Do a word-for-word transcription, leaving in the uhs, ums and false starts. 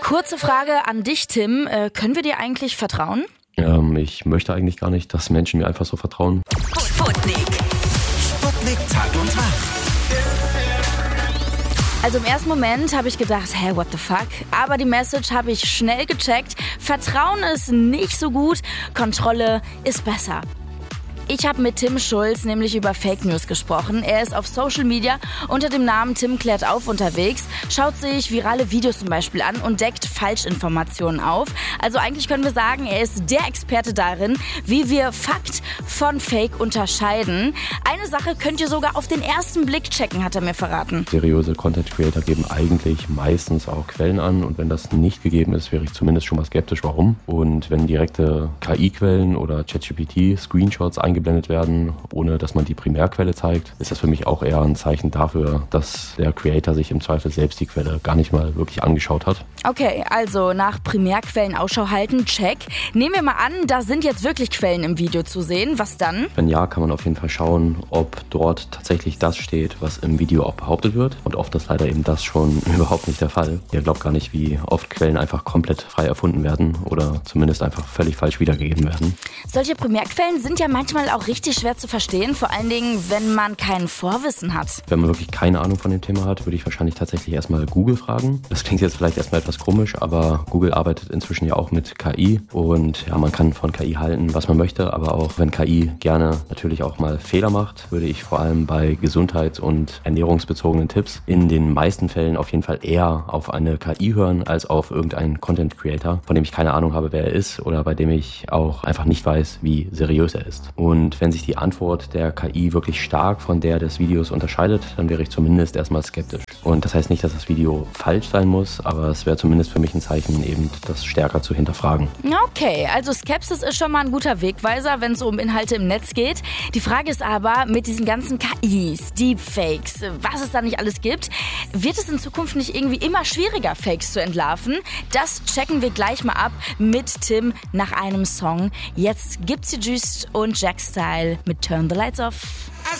Kurze Frage an dich, Tim. Äh, können wir dir eigentlich vertrauen? Ähm, ich möchte eigentlich gar nicht, dass Menschen mir einfach so vertrauen. Sputnik. Sputnik Tag und Nacht. Also im ersten Moment habe ich gedacht, hä, what the fuck? Aber die Message habe ich schnell gecheckt. Vertrauen ist nicht so gut, Kontrolle ist besser. Ich habe mit Tim Schulz nämlich über Fake News gesprochen. Er ist auf Social Media unter dem Namen Tim klärt auf unterwegs, schaut sich virale Videos zum Beispiel an und deckt Falschinformationen auf. Also eigentlich können wir sagen, er ist der Experte darin, wie wir Fakt von Fake unterscheiden. Eine Sache könnt ihr sogar auf den ersten Blick checken, hat er mir verraten. Seriöse Content Creator geben eigentlich meistens auch Quellen an und wenn das nicht gegeben ist, wäre ich zumindest schon mal skeptisch, warum. Und wenn direkte K I-Quellen oder ChatGPT Screenshots eingeblendet werden, ohne dass man die Primärquelle zeigt, ist das für mich auch eher ein Zeichen dafür, dass der Creator sich im Zweifel selbst die Quelle gar nicht mal wirklich angeschaut hat. Okay, also nach Primärquellen Ausschau halten, check. Nehmen wir mal an, da sind jetzt wirklich Quellen im Video zu sehen. Was dann? Wenn ja, kann man auf jeden Fall schauen, ob dort tatsächlich das steht, was im Video auch behauptet wird. Und oft ist leider eben das schon überhaupt nicht der Fall. Ihr glaubt gar nicht, wie oft Quellen einfach komplett frei erfunden werden oder zumindest einfach völlig falsch wiedergegeben werden. Solche Primärquellen sind ja manchmal auch richtig schwer zu verstehen, vor allen Dingen, wenn man kein Vorwissen hat. Wenn man wirklich keine Ahnung von dem Thema hat, würde ich wahrscheinlich tatsächlich erstmal Google fragen. Das klingt jetzt vielleicht erstmal etwas komisch, aber Google arbeitet inzwischen ja auch mit K I und ja, man kann von K I halten, was man möchte, aber auch wenn K I gerne natürlich auch mal Fehler macht, würde ich vor allem bei gesundheits- und ernährungsbezogenen Tipps in den meisten Fällen auf jeden Fall eher auf eine K I hören, als auf irgendeinen Content Creator, von dem ich keine Ahnung habe, wer er ist oder bei dem ich auch einfach nicht weiß, wie seriös er ist. Und wenn sich die Antwort der K I wirklich stark von der des Videos unterscheidet, dann wäre ich zumindest erstmal skeptisch. Und das heißt nicht, dass das Video falsch sein muss, aber es wäre zumindest für mich ein Zeichen, eben das stärker zu hinterfragen. Okay, also Skepsis ist schon mal ein guter Wegweiser, wenn es um Inhalte im Netz geht. Die Frage ist aber, mit diesen ganzen K Is, Deepfakes, was es da nicht alles gibt, wird es in Zukunft nicht irgendwie immer schwieriger, Fakes zu entlarven? Das checken wir gleich mal ab mit Tim nach einem Song. Jetzt gibt's die Juiced und Jack Style mit Turn the Lights Off.